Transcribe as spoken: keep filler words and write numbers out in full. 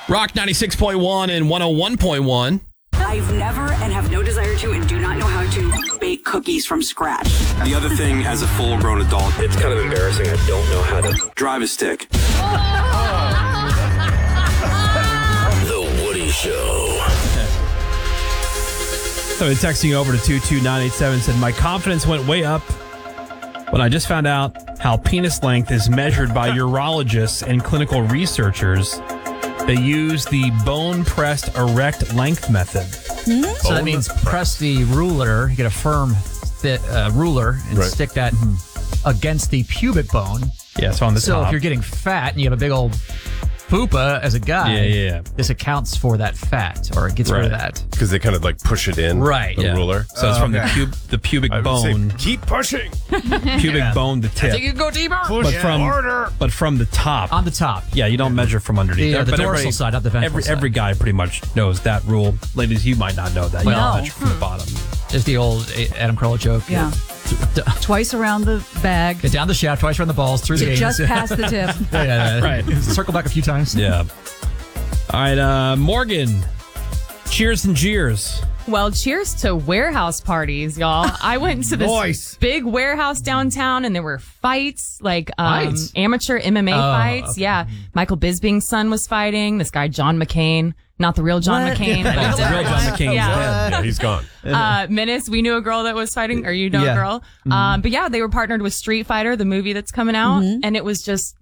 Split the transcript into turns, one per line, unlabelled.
Rock ninety-six point one and one oh one point one.
I've never and have no desire to and do not know how to bake cookies from scratch.
The other thing, as a full-grown adult, it's kind of embarrassing. I don't know how to drive a stick.
The Woody Show.
So texting over to two two nine eight seven said, my confidence went way up when I just found out how penis length is measured by urologists and clinical researchers. They use the bone-pressed erect length method.
Mm-hmm. So that means press the ruler, you get a firm th- uh, ruler, and
Right.
stick that against the pubic bone.
Yeah, so on the
so
top.
if you're getting fat and you have a big old poopa as a guy,
Yeah, yeah, yeah.
this accounts for that fat, or it gets rid of
Right.
that.
Because they kind of like push it in.
Right,
The
yeah.
ruler.
So it's from the, pub- the pubic
I would say,
bone,
keep pushing.
pubic bone to
I think
tip.
you can go deeper.
But from, but from the top.
On the top.
Yeah, you don't measure from underneath.
The, uh, the
But
dorsal
everybody-
side, not the ventral
every,
side.
Every guy pretty much knows that rule. Ladies, you might not know that. You
Well,
don't measure from the bottom.
There's the old uh, Adam Carolla joke.
Yeah. Twice around the bag.
Get down the shaft, twice around the balls, through the
To
anus.
just past the tip.
yeah, yeah, yeah.
Right.
Circle back a few times.
Yeah. All right, uh, Morgan. Cheers and jeers.
Well, cheers to warehouse parties, y'all. I went to this
Nice.
big warehouse downtown and there were fights, like um,
Fights?
amateur M M A
Oh,
fights.
okay.
Yeah. Michael Bisping's son was fighting. This guy, John McCain. Not the real John
What?
McCain.
Yeah,
but
the real John McCain's
Yeah.
dead.
Yeah, he's gone.
Uh, Menace, we knew a girl that was fighting, or you know
Yeah.
a girl. Um, but yeah, they were partnered with Street Fighter, the movie that's coming out. And it was just